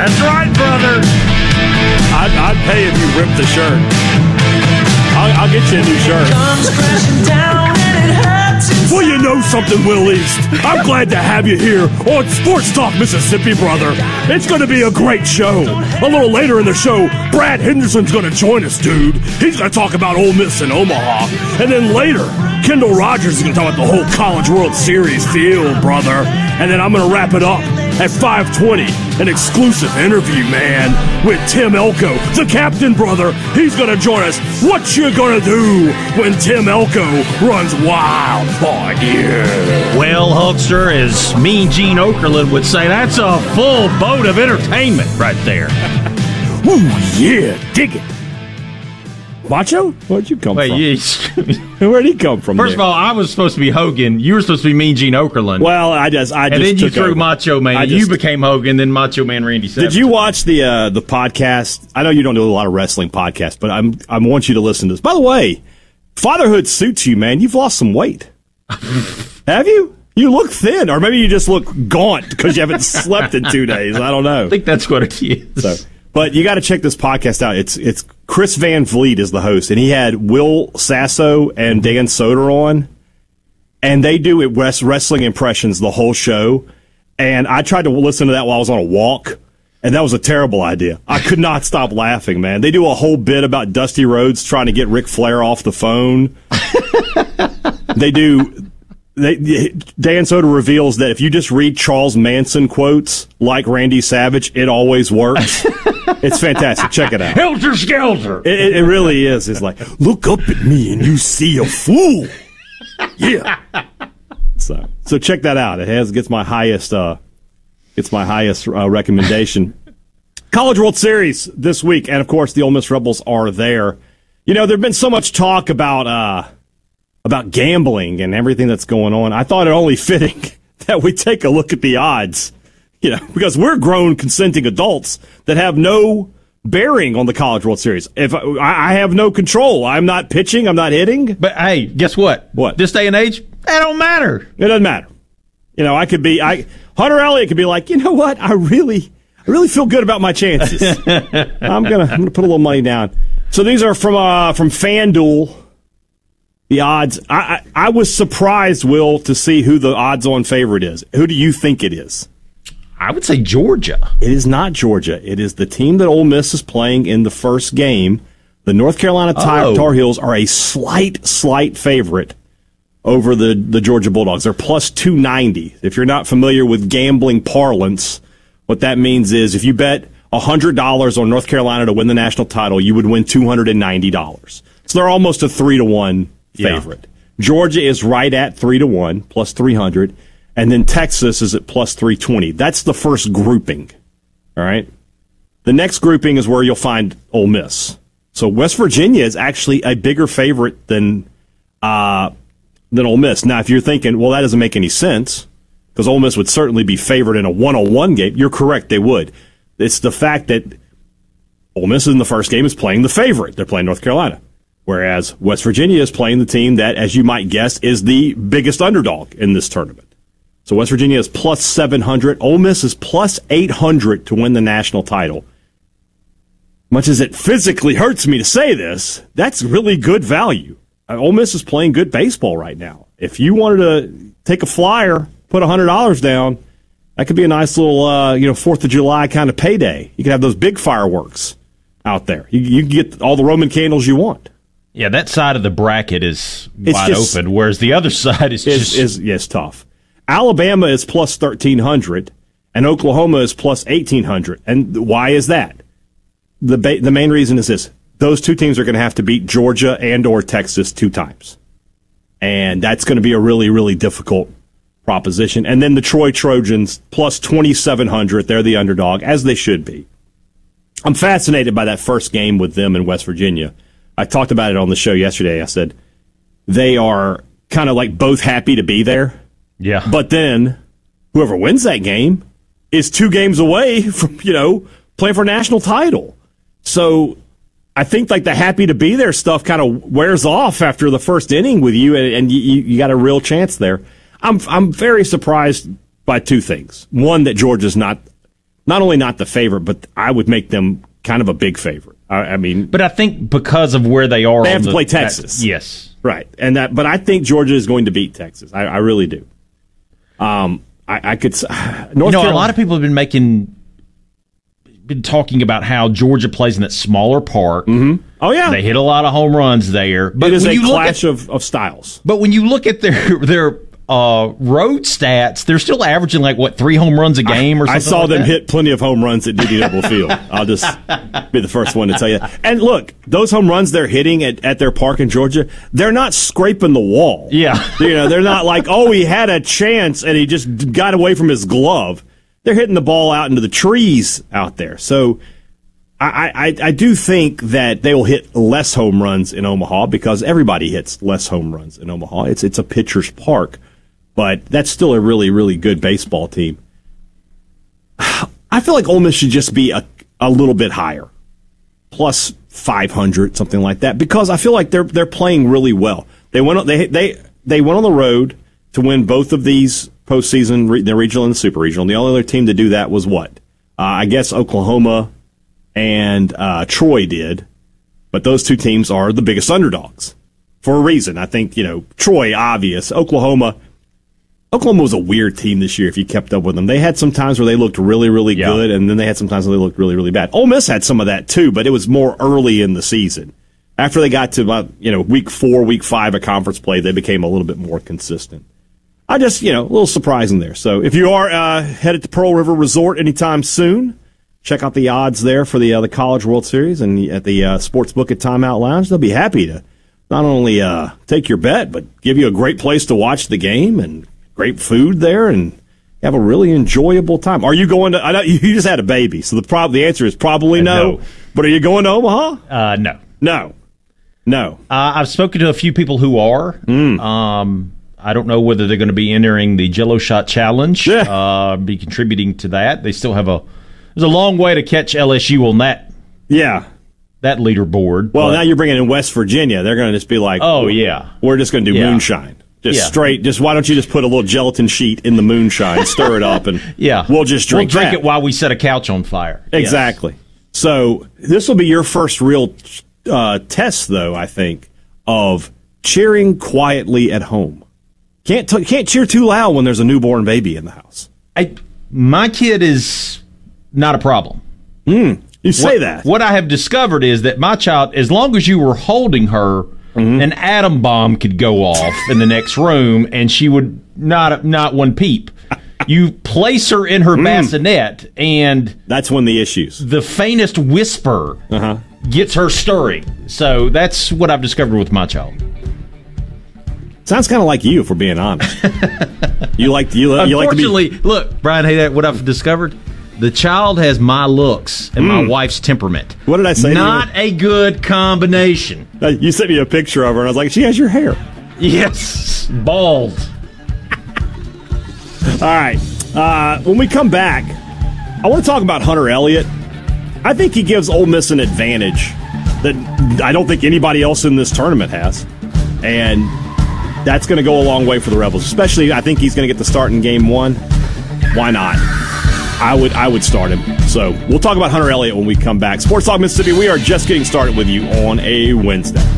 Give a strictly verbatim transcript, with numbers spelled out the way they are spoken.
That's right, brother. I'd, I'd pay if you ripped the shirt. I'll, I'll get you a new shirt. Comes crashing down and it hurts inside. Well, you know something, Will East. I'm glad to have you here on Sports Talk Mississippi, brother. It's going to be a great show. A little later in the show, Brad Henderson's going to join us, dude. He's going to talk about Ole Miss and Omaha. And then later, Kendall Rogers is going to talk about the whole College World Series field, brother. And then I'm going to wrap it up at five twenty, an exclusive interview, man, with Tim Elko, the captain, brother. He's going to join us. What you going to do when Tim Elko runs wild on you? Well, Hulkster, as Mean Gene Okerlund would say, that's a full boat of entertainment right there. Ooh, yeah, dig it. Macho? Where'd you come Wait, from? you, Where'd he come from? First there? of all, I was supposed to be Hogan. You were supposed to be Mean Gene Okerlund. Well, I just, I just and then you took threw over. Macho Man. I You just- became Hogan, then Macho Man Randy Savage. Did you watch the uh, the podcast? I know you don't do a lot of wrestling podcasts, but I'm I want you to listen to this. By the way, fatherhood suits you, man. You've lost some weight. Have you? You look thin, or maybe you just look gaunt because you haven't slept in two days. I don't know. I think that's what it is. So, but you got to check this podcast out. It's it's Chris Van Vliet is the host, and he had Will Sasso and Dan Soder on, and they do it res- wrestling impressions the whole show. And I tried to listen to that while I was on a walk, and that was a terrible idea. I could not stop laughing, man. They do a whole bit about Dusty Rhodes trying to get Ric Flair off the phone. They do. They, Dan Soder reveals that if you just read Charles Manson quotes like Randy Savage, it always works. It's fantastic. Check it out. Helter Skelter. It, it, it really is. It's like, look up at me and you see a fool. Yeah. So, so check that out. It has gets my highest, uh, gets my highest uh, recommendation. College World Series this week, and of course the Ole Miss Rebels are there. You know, there's been so much talk about uh, about gambling and everything that's going on. I thought it only fitting that we take a look at the odds. You know, because we're grown, consenting adults that have no bearing on the College World Series. If I, I have no control, I'm not pitching, I'm not hitting. But hey, guess what? What? This day and age, that don't matter. It doesn't matter. You know, I could be, I Hunter Elliott could be like, you know what? I really, I really feel good about my chances. I'm gonna, I'm gonna put a little money down. So these are from, uh, from FanDuel. The odds. I, I, I was surprised, Will, to see who the odds-on favorite is. Who do you think it is? I would say Georgia. It is not Georgia. It is the team that Ole Miss is playing in the first game. The North Carolina Tar, Oh. Tar Heels are a slight, slight favorite over the, the Georgia Bulldogs. They're plus two ninety. If you're not familiar with gambling parlance, what that means is if you bet one hundred dollars on North Carolina to win the national title, you would win two hundred ninety dollars. So they're almost a three to one favorite. Yeah. Georgia is right at three to one, plus three hundred. And then Texas is at plus three twenty. That's the first grouping. All right? The next grouping is where you'll find Ole Miss. So West Virginia is actually a bigger favorite than uh, than Ole Miss. Now, if you're thinking, well, that doesn't make any sense, because Ole Miss would certainly be favored in a one-on-one game, you're correct, they would. It's the fact that Ole Miss in the first game is playing the favorite. They're playing North Carolina. Whereas West Virginia is playing the team that, as you might guess, is the biggest underdog in this tournament. So West Virginia is plus seven hundred. Ole Miss is plus eight hundred to win the national title. Much as it physically hurts me to say this, that's really good value. Uh, Ole Miss is playing good baseball right now. If you wanted to take a flyer, put one hundred dollars down, that could be a nice little uh, you know, fourth of July kind of payday. You could have those big fireworks out there. You, you can get all the Roman candles you want. Yeah, that side of the bracket is It's wide just- open, whereas the other side is Is, just... is yes, tough. Alabama is plus thirteen hundred, and Oklahoma is plus eighteen hundred. And why is that? The ba- the main reason is this. Those two teams are going to have to beat Georgia and or Texas two times. And that's going to be a really, really difficult proposition. And then the Troy Trojans, plus twenty-seven hundred. They're the underdog, as they should be. I'm fascinated by that first game with them in West Virginia. I talked about it on the show yesterday. I said they are kind of like both happy to be there. Yeah. But then whoever wins that game is two games away from, you know, playing for a national title. So I think like the happy to be there stuff kind of wears off after the first inning with you, and, and you, you got a real chance there. I'm I'm very surprised by two things. One, that Georgia's not not only not the favorite, but I would make them kind of a big favorite. I, I mean, but I think because of where they are, they have on to the, play Texas. That, yes, right, and that. But I think Georgia is going to beat Texas. I, I really do. Um, I, I could. North you know, Carolina, a lot of people have been making, been talking about how Georgia plays in that smaller park. Mm-hmm. Oh yeah, they hit a lot of home runs there. But it is when a you clash look at, of, of styles. But when you look at their their uh, road stats, they're still averaging like what three home runs a game or something. I saw like them that? hit plenty of home runs at Diddy Noble Field. I'll just be the first one to tell you. And look, those home runs they're hitting at, at their park in Georgia, they're not scraping the wall. Yeah, you know, they're not like, oh, he had a chance and he just got away from his glove. They're hitting the ball out into the trees out there. So I, I, I do think that they will hit less home runs in Omaha because everybody hits less home runs in Omaha. It's it's a pitcher's park, but that's still a really, really good baseball team. I feel like Ole Miss should just be a, a little bit higher, plus five hundred, something like that, because I feel like they're they're playing really well. They went on, they they they went on the road to win both of these postseason, the regional and the super regional. The only other team to do that was what? Uh, I guess Oklahoma and uh, Troy did, but those two teams are the biggest underdogs for a reason. I think, you know, Troy, obvious. Oklahoma, Oklahoma was a weird team this year if you kept up with them. They had some times where they looked really, really yeah. good, and then they had some times where they looked really, really bad. Ole Miss had some of that too, but it was more early in the season. After they got to about, you know, week four, week five of conference play, they became a little bit more consistent. I just, you know, a little surprising there. So if you are uh, headed to Pearl River Resort anytime soon, check out the odds there for the uh, the College World Series and at the uh, Sportsbook at Timeout Lounge. They'll be happy to not only uh, take your bet, but give you a great place to watch the game and great food there and have a really enjoyable time. Are you going to? I know you just had a baby, so the prob- the answer is probably no. no. But are you going to Omaha? Uh, no, no, no. Uh, I've spoken to a few people who are. Mm. Um, I don't know whether they're going to be entering the Jello Shot Challenge. Yeah. Uh, be contributing to that. They still have a. There's a long way to catch L S U on that. Yeah. That leaderboard. Well, but, now you're bringing in West Virginia. They're going to just be like, oh yeah, we're just going to do yeah. moonshine. Just Yeah. straight, just why don't you just put a little gelatin sheet in the moonshine, stir it up, and yeah, we'll just drink We'll drink that. it while we set a couch on fire. Exactly. Yes. So this will be your first real uh, test, though, I think, of cheering quietly at home. Can't t- can't cheer too loud when there's a newborn baby in the house. I, my kid is not a problem. Mm, you say what, that. What I have discovered is that my child, as long as you were holding her, mm-hmm. an atom bomb could go off in the next room, and she would not not one peep. You place her in her mm. bassinet, and that's when the issues. The faintest whisper uh-huh. gets her stirring. So that's what I've discovered with my child. Sounds kind of like you, if we're being honest. you like you, you like to be. Unfortunately, look, Brian, hey, that what I've discovered. The child has my looks and mm. my wife's temperament. What did I say? Not a good combination. Uh, you sent me a picture of her, and I was like, she has your hair. Yes, bald. All right. Uh, when we come back, I want to talk about Hunter Elliott. I think he gives Ole Miss an advantage that I don't think anybody else in this tournament has. And that's going to go a long way for the Rebels, especially I think he's going to get the start in game one. Why not? I would I would start him. So we'll talk about Hunter Elliott when we come back. Sports Talk Mississippi, we are just getting started with you on a Wednesday.